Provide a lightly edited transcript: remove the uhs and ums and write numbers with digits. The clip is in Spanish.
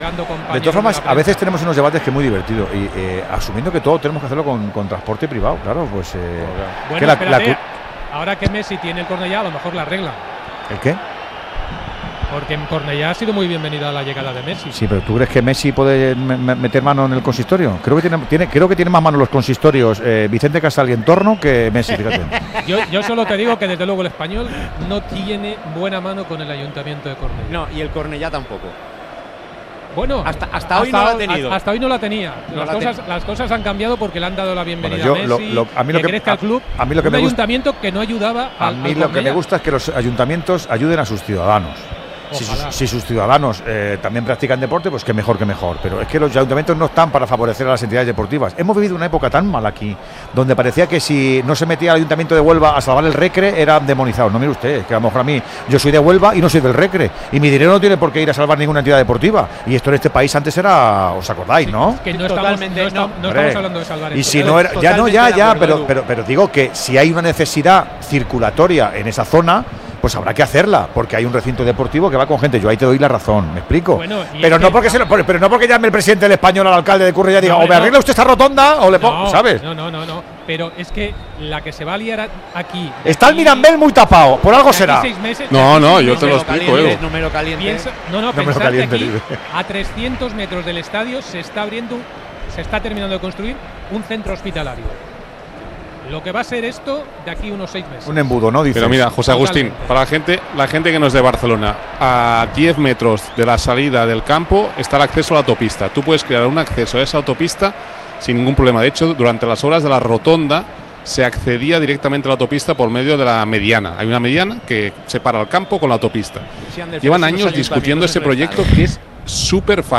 De todas formas, a veces tenemos unos debates que es muy divertido y asumiendo que todo tenemos que hacerlo con transporte privado, claro, pues bueno, espérate, ahora que Messi tiene el Cornellá, a lo mejor la arregla. ¿El qué? Porque en Cornellá ha sido muy bienvenida la llegada de Messi. Sí, pero ¿tú crees que Messi puede meter mano en el consistorio? Creo que tiene más mano en los consistorios Vicente Casal y entorno que Messi, fíjate. yo solo te digo que desde luego el Español no tiene buena mano con el Ayuntamiento de Cornellá. No, y el Cornellá tampoco. Bueno, hasta hoy no la ha tenido. Hasta hoy no la tenía. Las cosas han cambiado porque le han dado la bienvenida a Messi, a mí lo que crezca el club. A mí lo que un me gusta, ayuntamiento que no ayudaba a mí lo que me gusta es que los ayuntamientos ayuden a sus ciudadanos. Si sus ciudadanos también practican deporte, pues que mejor. Pero es que los ayuntamientos no están para favorecer a las entidades deportivas. Hemos vivido una época tan mala aquí, donde parecía que si no se metía al Ayuntamiento de Huelva a salvar el Recre, eran demonizados. No, mire usted, es que a lo mejor a mí, yo soy de Huelva y no soy del Recre, y mi dinero no tiene por qué ir a salvar ninguna entidad deportiva. Y esto en este país antes era, ¿os acordáis, no? Es que no estamos hablando de salvar. Y si no era, pero digo que si hay una necesidad circulatoria en esa zona, pues habrá que hacerla, porque hay un recinto deportivo que va con gente. Yo ahí te doy la razón, ¿me explico? Bueno, pero no porque llame el presidente del Español al alcalde de Cornellá y diga, o me arregla usted esta rotonda o le pongo, ¿sabes? No. Pero es que la que se va a liar aquí. Está el Mirambel muy tapado, por algo será. No, yo te lo explico, Edu. Número caliente. Pensad que aquí, a 300 metros del estadio, se está terminando de construir un centro hospitalario. Lo que va a ser esto de aquí unos 6 meses. Un embudo, ¿no? Dices. Pero mira, José Agustín, para la gente que no es de Barcelona, a 10 metros de la salida del campo está el acceso a la autopista. Tú puedes crear un acceso a esa autopista sin ningún problema. De hecho, durante las horas de la rotonda se accedía directamente a la autopista por medio de la mediana. Hay una mediana que separa el campo con la autopista. Llevan años discutiendo ese proyecto que es súper fácil.